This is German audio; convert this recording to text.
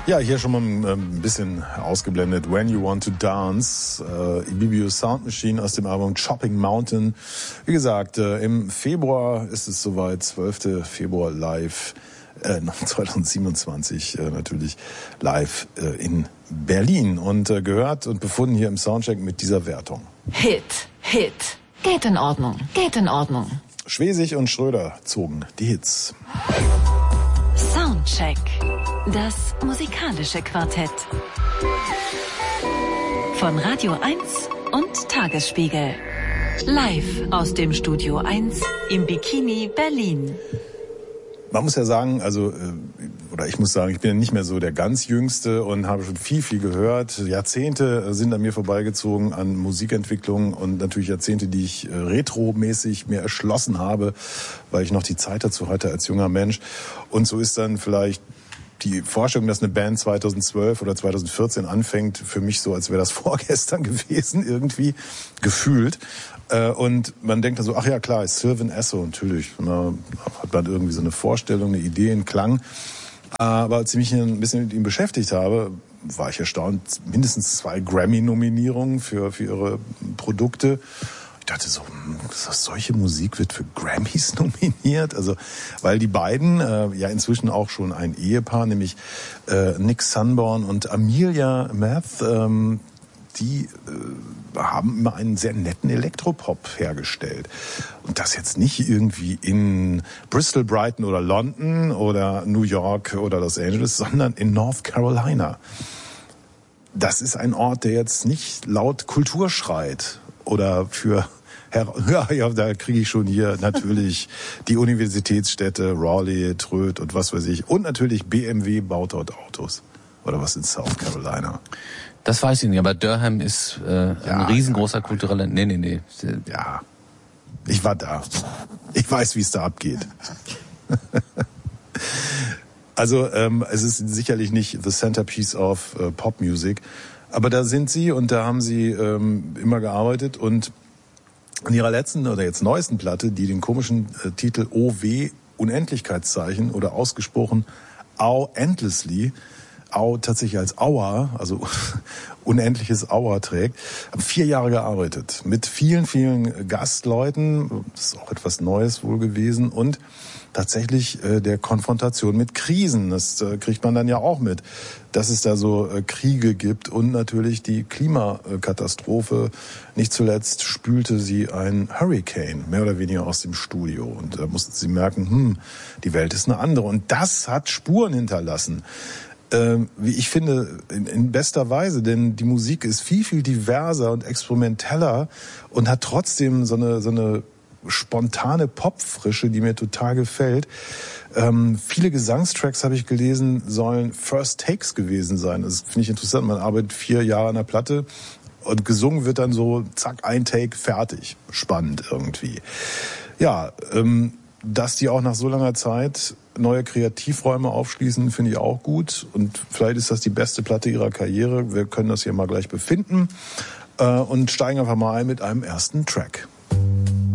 Ja, hier schon mal ein bisschen ausgeblendet. When You Want to Dance, Ibibio Sound Machine aus dem Album Chopping Mountain. Wie gesagt, im Februar ist es soweit, 12. Februar live, 2027 natürlich live in Berlin und gehört und befunden hier im Soundcheck mit dieser Wertung. Hit. Geht in Ordnung. Schwesig und Schröder zogen die Hits. Soundcheck. Das musikalische Quartett. Von Radio 1 und Tagesspiegel. Live aus dem Studio 1 im Bikini Berlin. Man muss ja sagen, ich muss sagen, ich bin ja nicht mehr so der ganz Jüngste und habe schon viel gehört. Jahrzehnte sind an mir vorbeigezogen an Musikentwicklung und natürlich Jahrzehnte, die ich retromäßig mir erschlossen habe, weil ich noch die Zeit dazu hatte als junger Mensch. Und so ist dann vielleicht die Vorstellung, dass eine Band 2012 oder 2014 anfängt, für mich so, als wäre das vorgestern gewesen, irgendwie gefühlt. Und man denkt dann so, ach ja klar, ist Sylvan Esso, natürlich. Und da hat man irgendwie so eine Vorstellung, eine Idee, einen Klang. Aber als ich mich ein bisschen mit ihm beschäftigt habe, war ich erstaunt, mindestens 2 Grammy-Nominierungen für ihre Produkte. Ich dachte so, solche Musik wird für Grammys nominiert? Also, weil die beiden ja inzwischen auch schon ein Ehepaar, nämlich Nick Sanborn und Amelia Math, die haben immer einen sehr netten Elektropop hergestellt. Und das jetzt nicht irgendwie in Bristol, Brighton oder London oder New York oder Los Angeles, sondern in North Carolina. Das ist ein Ort, der jetzt nicht laut Kultur schreit oder für ja, da kriege ich schon hier natürlich die Universitätsstädte, Raleigh, Tröd und was weiß ich. Und natürlich BMW baut dort Autos. Oder was in South Carolina. Das weiß ich nicht, aber Durham ist ein riesengroßer kultureller... Nee. Ja, ich war da. Ich weiß, wie es da abgeht. Also es ist sicherlich nicht the centerpiece of Popmusik, aber da sind sie und da haben sie immer gearbeitet und in ihrer letzten oder jetzt neuesten Platte, die den komischen Titel OW Unendlichkeitszeichen oder ausgesprochen Au Endlessly, Au tatsächlich als Hour, also unendliches Hour trägt, haben 4 Jahre gearbeitet mit vielen Gastleuten, das ist auch etwas Neues wohl gewesen und tatsächlich der Konfrontation mit Krisen, das kriegt man dann ja auch mit, dass es da so Kriege gibt und natürlich die Klimakatastrophe, nicht zuletzt spülte sie ein Hurricane, mehr oder weniger aus dem Studio und da mussten sie merken, die Welt ist eine andere und das hat Spuren hinterlassen. Wie ich finde, in bester Weise, denn die Musik ist viel diverser und experimenteller und hat trotzdem so eine spontane Popfrische, die mir total gefällt. Viele Gesangstracks, habe ich gelesen, sollen First Takes gewesen sein. Das finde ich interessant. Man arbeitet 4 Jahre an der Platte und gesungen wird dann so, zack, ein Take, fertig. Spannend irgendwie. Ja, dass die auch nach so langer Zeit neue Kreativräume aufschließen, finde ich auch gut. Und vielleicht ist das die beste Platte ihrer Karriere. Wir können das hier mal gleich befinden und steigen einfach mal ein mit einem ersten Track.